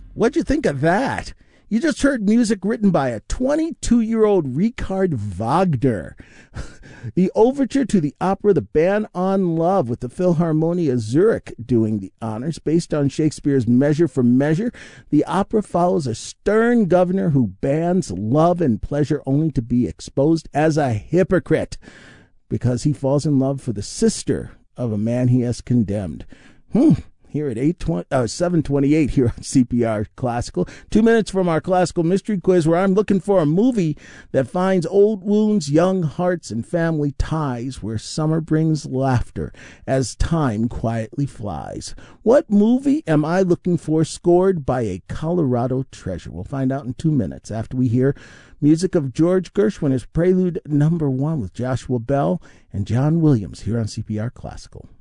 What'd you think of that? You just heard music written by a 22-year-old Richard Wagner. The overture to the opera The Band on Love, with the Philharmonia Zurich doing the honors. Based on Shakespeare's Measure for Measure, the opera follows a stern governor who bans love and pleasure only to be exposed as a hypocrite because he falls in love for the sister of a man he has condemned. Here at 7:28 here on CPR Classical. 2 minutes from our Classical Mystery Quiz, where I'm looking for a movie that finds old wounds, young hearts, and family ties, where summer brings laughter as time quietly flies. What movie am I looking for, scored by a Colorado treasure? We'll find out in 2 minutes after we hear music of George Gershwin's Prelude No. 1 with Joshua Bell and John Williams here on CPR Classical.